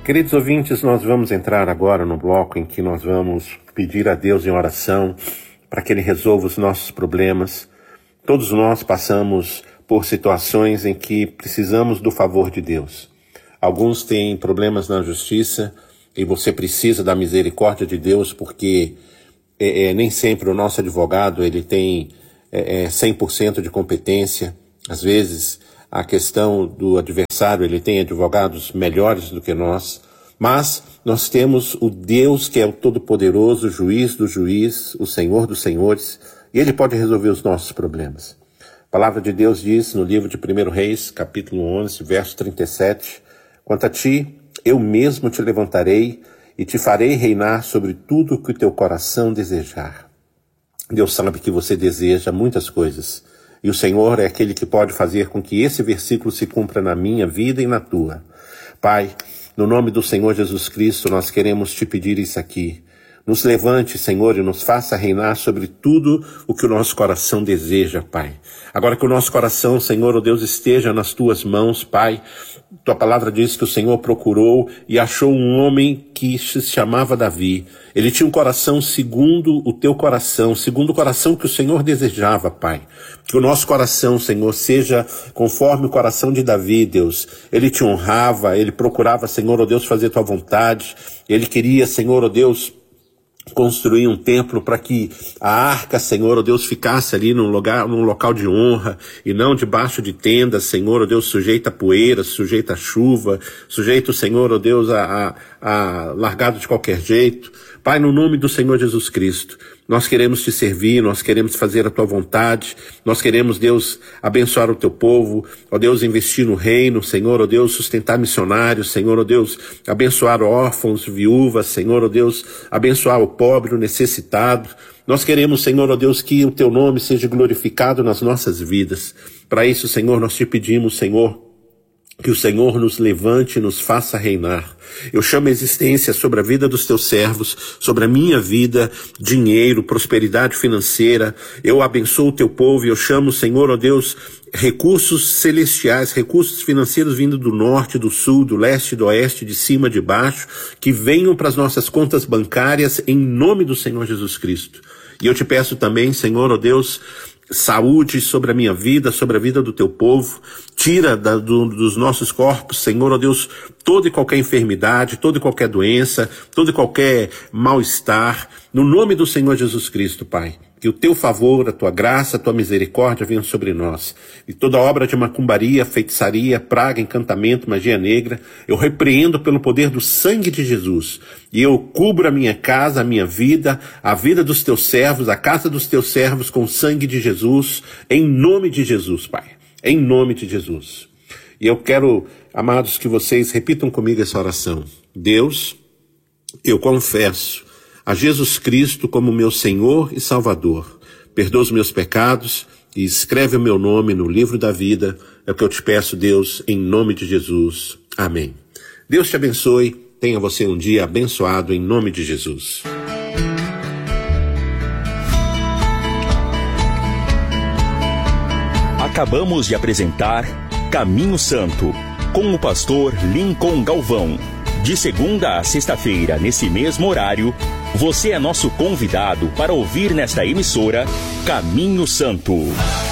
Queridos ouvintes, nós vamos entrar agora no bloco em que nós vamos pedir a Deus em oração para que Ele resolva os nossos problemas. Todos nós passamos por situações em que precisamos do favor de Deus. Alguns têm problemas na justiça e você precisa da misericórdia de Deus porque nem sempre o nosso advogado ele tem 100% de competência. Às vezes a questão do adversário, ele tem advogados melhores do que nós, mas nós temos o Deus que é o Todo-Poderoso, o Juiz do Juiz, o Senhor dos Senhores, e Ele pode resolver os nossos problemas. A palavra de Deus diz no livro de 1 Reis, capítulo 11, verso 37, quanto a ti, eu mesmo te levantarei e te farei reinar sobre tudo o que o teu coração desejar. Deus sabe que você deseja muitas coisas, e o Senhor é aquele que pode fazer com que esse versículo se cumpra na minha vida e na tua. Pai, no nome do Senhor Jesus Cristo, nós queremos te pedir isso aqui. Nos levante, Senhor, e nos faça reinar sobre tudo o que o nosso coração deseja, Pai. Agora que o nosso coração, Senhor, ó Deus, esteja nas tuas mãos, Pai. Tua palavra diz que o Senhor procurou e achou um homem que se chamava Davi. Ele tinha um coração segundo o teu coração, segundo o coração que o Senhor desejava, Pai. Que o nosso coração, Senhor, seja conforme o coração de Davi, Deus. Ele te honrava, ele procurava, Senhor, ó Deus, fazer tua vontade. Ele queria, Senhor, ó Deus, construir um templo para que a arca, Senhor, ó Deus, ficasse ali num local de honra e não debaixo de tendas, Senhor, ó Deus, sujeita a poeira, sujeita a chuva, sujeito, Senhor, ó Deus, a largado de qualquer jeito. Pai, no nome do Senhor Jesus Cristo, nós queremos te servir, nós queremos fazer a tua vontade, nós queremos, Deus, abençoar o teu povo, ó Deus, investir no reino, Senhor, ó Deus, sustentar missionários, Senhor, ó Deus, abençoar órfãos, viúvas, Senhor, ó Deus, abençoar o pobre, o necessitado. Nós queremos, Senhor, ó Deus, que o teu nome seja glorificado nas nossas vidas. Para isso, Senhor, nós te pedimos, Senhor, que o Senhor nos levante e nos faça reinar. Eu chamo a existência sobre a vida dos teus servos, sobre a minha vida, dinheiro, prosperidade financeira. Eu abençoo o teu povo e eu chamo, Senhor, ó Deus, recursos celestiais, recursos financeiros vindo do norte, do sul, do leste, do oeste, de cima, de baixo, que venham para as nossas contas bancárias em nome do Senhor Jesus Cristo. E eu te peço também, Senhor, ó Deus, saúde sobre a minha vida, sobre a vida do teu povo. Tira dos nossos corpos, Senhor, ó Deus, toda e qualquer enfermidade, toda e qualquer doença, todo e qualquer mal-estar, no nome do Senhor Jesus Cristo, Pai. Que o teu favor, a tua graça, a tua misericórdia venham sobre nós. E toda obra de macumbaria, feitiçaria, praga, encantamento, magia negra, eu repreendo pelo poder do sangue de Jesus. E eu cubro a minha casa, a minha vida, a vida dos teus servos, a casa dos teus servos com o sangue de Jesus, em nome de Jesus, Pai. Em nome de Jesus. E eu quero, amados, que vocês repitam comigo essa oração. Deus, eu confesso a Jesus Cristo como meu Senhor e Salvador. Perdoa os meus pecados e escreve o meu nome no livro da vida. É o que eu te peço, Deus, em nome de Jesus. Amém. Deus te abençoe. Tenha você um dia abençoado em nome de Jesus. Acabamos de apresentar Caminho Santo, com o pastor Lincoln Galvão. De segunda a sexta-feira, nesse mesmo horário, você é nosso convidado para ouvir nesta emissora Caminho Santo.